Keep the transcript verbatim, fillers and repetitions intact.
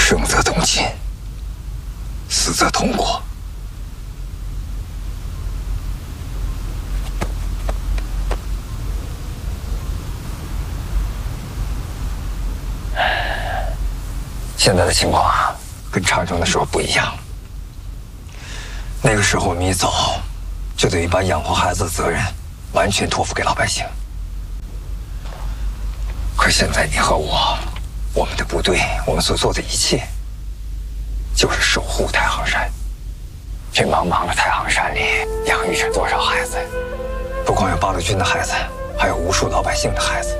生则同亲，死则同国。现在的情况啊，跟长征的时候不一样。那个时候我们一走，就等于把养活孩子的责任完全托付给老百姓。可现在你和我，我们的部队，我们所做的一切，就是守护太行山。这茫茫的太行山里，养育着多少孩子？不光有八路军的孩子，还有无数老百姓的孩子。